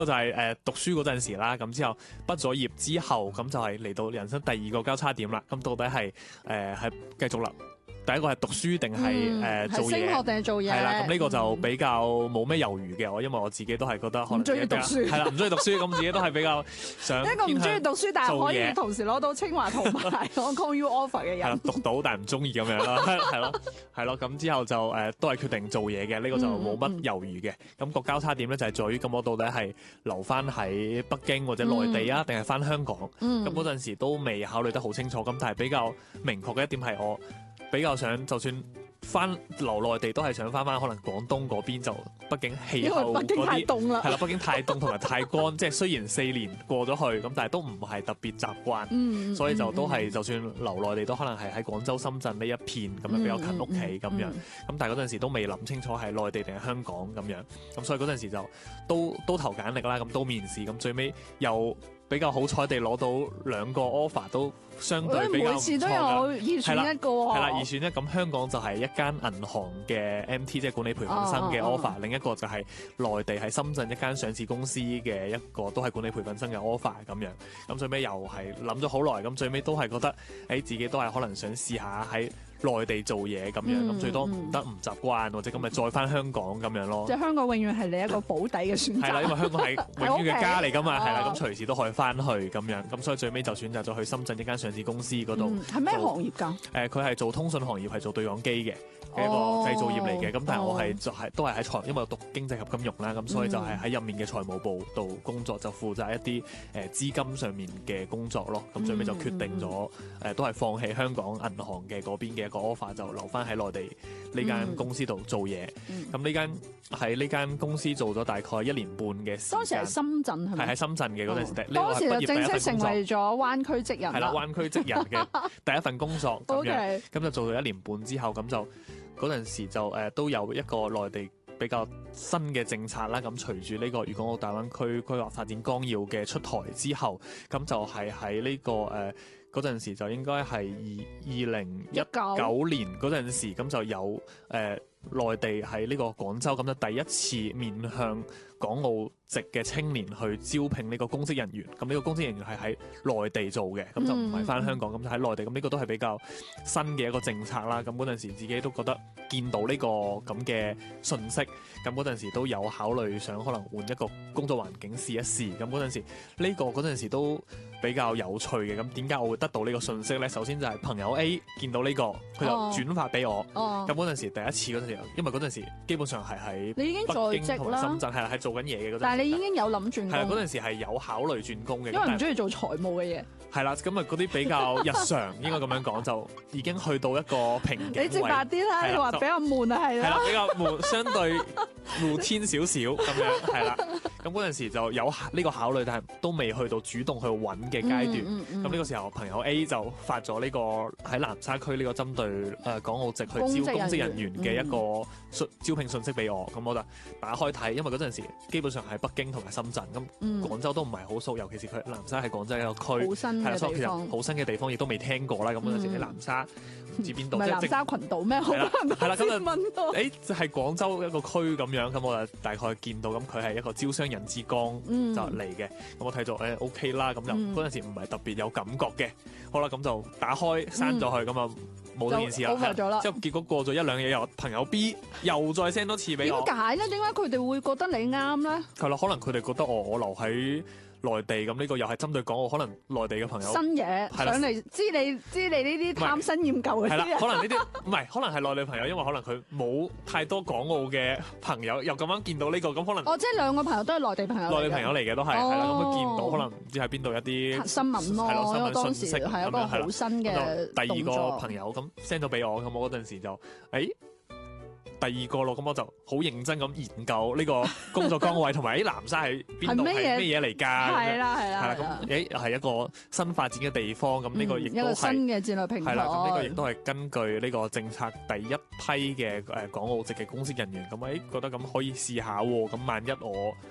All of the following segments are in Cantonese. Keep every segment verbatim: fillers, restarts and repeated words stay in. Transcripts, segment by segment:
就係誒讀書嗰陣時啦，咁之後畢咗業之後，咁就係嚟到人生第二個交叉點啦。咁到底係誒係繼續啦？第一個係讀書定係誒做嘢？ 升學定係做嘢？ 係啦，咁呢個就比較冇咩猶豫嘅。我因為我自己都係覺得可能唔中意讀書， 係啦，唔中意讀書，咁自己都係比較想一個唔中意讀書，但係可以同時攞到清華同埋 Hong Kong U offer 嘅人。 係啦，讀到但係唔中意咁樣啦，係咯，係咯。咁之後就誒都係決定做嘢嘅，呢個就冇乜猶豫嘅。咁個交叉點咧就係在於咁，我到底係留翻喺北京或者內地啊，定係翻香港？咁嗰陣時都未考慮得好清楚。咁但係比較明確嘅一點係我比較想，就算翻留內地都係想翻翻可能廣東嗰邊，就畢竟氣候嗰啲因為北京太凍啦， 係啦，北京太凍同埋太乾，即係雖然四年過咗去，咁但係都唔係特別習慣， 嗯、 所以就都係、嗯、就算留內地都可能係喺廣州、深圳呢一片咁樣比較近屋企咁樣，咁、嗯嗯、但係嗰陣時都未諗清楚係內地定係香港咁樣，咁所以嗰陣時就都都投簡歷啦，咁都面試，咁最尾又比較好彩地攞到兩個 offer 都相對比較唔錯嘅，每次都有二選一個喎。 係啦，二選一。咁香港就係一間銀行嘅 M T， 即係管理培訓生嘅 offer，、哦哦、另一個就係內地喺深圳一間上市公司嘅一個都係管理培訓生嘅 offer 咁樣。咁最尾又係諗咗好耐，咁最尾都係覺得誒、欸、自己都係可能想試下喺內地做嘢咁樣，咁、嗯、最多唔得唔習慣，或者咁咪再翻香港咁樣咯。 即係香港永遠係你一個保底嘅選擇。 係啦，因為香港係永遠嘅家嚟噶嘛，係啦，咁隨時都可以翻去咁樣，咁所以最尾就選擇咗去深圳一間上市公司嗰度。 係咩、嗯、行業㗎？ 誒，佢係做通訊行業，係做對講機嘅一個製造業嚟嘅。咁、哦、但係我係就係都係喺財，因為我讀經濟及金融啦，咁所以就係喺入面嘅財務部度工作，就負責一啲誒資金上面嘅工作咯。咁最尾就決定咗誒、嗯，都係放棄香港銀行嘅嗰邊嘅一個 offer，就留翻喺內地呢間公司度做嘢。咁呢間喺呢間公司做咗大概一年半嘅時間。當時係深圳係咪？係喺深圳嘅嗰陣時，呢個係畢業第一份工作。當時就正式成為咗灣區職人。係啦，灣區職人嘅第一份工作咁樣，咁、okay. 就做咗一年半之後，咁就嗰陣時就誒、呃、都有一個內地比較新嘅政策啦。咁隨住呢個粵港澳大灣區規劃發展綱要嘅出台之後，咁就係喺呢個誒嗰陣時就應該係二二零一九年嗰陣時，咁就有誒、呃、內地喺呢個廣州咁就第一次面向港澳籍嘅青年去招聘呢個公職人員，咁呢個公職人員係喺內地做嘅，咁就唔係翻香港，咁、嗯、就喺內地，咁呢個都係比較新嘅一個政策啦。咁嗰陣時自己都覺得見到呢個咁嘅信息，咁嗰陣時都有考慮想可能換一個工作環境試一試。咁嗰陣時呢、呢個嗰陣時都比較有趣嘅。咁點解我會得到呢個信息呢？首先就係朋友 A 見到呢、呢個，佢就轉發俾我。咁嗰陣時第一次嗰陣時，因為嗰陣時基本上係喺北京同埋深圳，係係做緊嘢嘅嗰陣。但係你已經有諗轉工。係啦，嗰陣時係有考慮轉工嘅。 因為唔中意做財務嘅嘢。係啦，咁啊嗰啲比較日常，應該咁樣講，就已經去到一個瓶頸。 你直白啲啦，你話比較悶啊，係啦。係啦， 比較悶，相對routine少少咁樣，係啦。咁嗰陣時就有呢個考慮，但係都未去到主動去揾嘅階段。咁、嗯、呢、嗯嗯、個時候，朋友 A 就發咗呢個喺南沙區呢個針對誒港澳籍去招公職人員嘅一個招聘信息俾我。咁、嗯、我就打開睇，因為嗰陣時基本上係北京同埋深圳，咁、嗯、廣州都唔係好熟，尤其是佢南沙係廣州一個區， 好新嘅地方， 好新嘅地方亦都未聽過啦。咁嗰陣時喺南沙唔知邊度， 唔係南沙群島咩？係啦，係啦，咁啊問到， 誒就係廣州一個區咁樣，咁我就大概見到，咁佢係一個招商引資綱就嚟嘅，咁、嗯、我睇咗誒 OK 啦，咁就嗰陣時唔係特別有感覺嘅，好啦，咁就打開刪咗佢，咁啊冇咗件事啦，之後結果過咗一兩日，又朋友 B 又再 send 多次俾我， 點解咧？點解佢哋會覺得你啱咧？ 係啦，可能佢哋覺得我我留喺內地，咁呢個又係針對港澳，可能內地嘅朋友新嘢上嚟，知你知你呢啲貪新厭舊嘅係啦，可能呢啲唔係，可能係內地朋友，因為可能佢冇太多港澳嘅朋友，又咁啱見到呢、這個，咁可能哦，即係兩個朋友都係內地朋友， 內地朋友嚟嘅都係，係、哦、啦，咁佢見到可能唔知喺邊度一啲新聞咯， 係咯，新聞信息係一個好新嘅第二個朋友咁 send 咗俾我，咁我嗰陣時就誒。欸第二個咯，咁我就好認真咁研究呢個工作崗位同埋喺南沙係邊度係咩嘢嚟㗎？ 係啦係啦， 係啦咁誒又係一個新發展嘅地方，咁呢個亦都係、嗯、一個新嘅戰略平台。 係啦，咁呢個亦都係根據呢個政策第一批嘅誒港澳籍嘅公職人員，咁誒覺得咁可以試下喎。咁萬一我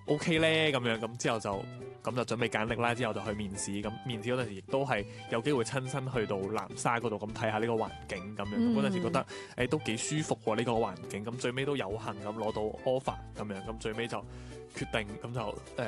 OK 咧？咁樣咁之後就咁就準備簡歷啦，之後就去面試。咁面試嗰陣時亦都係有機會親身去到南沙嗰度咁睇下呢個環境咁樣。咁嗰陣時覺得誒、欸、都幾舒服喎呢、這個環境。咁最尾都有幸咁攞到 offer 咁樣。咁最尾就決定咁就誒